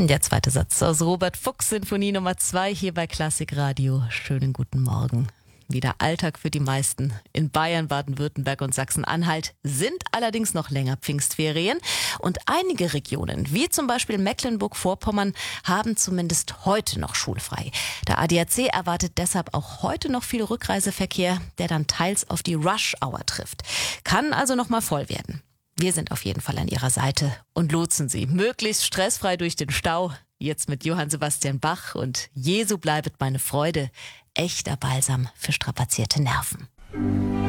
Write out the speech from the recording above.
Der zweite Satz aus Robert Fuchs Sinfonie Nummer 2 hier bei Klassikradio. Schönen guten Morgen. Wieder Alltag für die meisten. In Bayern, Baden-Württemberg und Sachsen-Anhalt sind allerdings noch länger Pfingstferien. Und einige Regionen, wie zum Beispiel Mecklenburg-Vorpommern, haben zumindest heute noch schulfrei. Der ADAC erwartet deshalb auch heute noch viel Rückreiseverkehr, der dann teils auf die Rush-Hour trifft. Kann also noch mal voll werden. Wir sind auf jeden Fall an Ihrer Seite und lotsen Sie möglichst stressfrei durch den Stau. Jetzt mit Johann Sebastian Bach und Jesu bleibet meine Freude. Echter Balsam für strapazierte Nerven.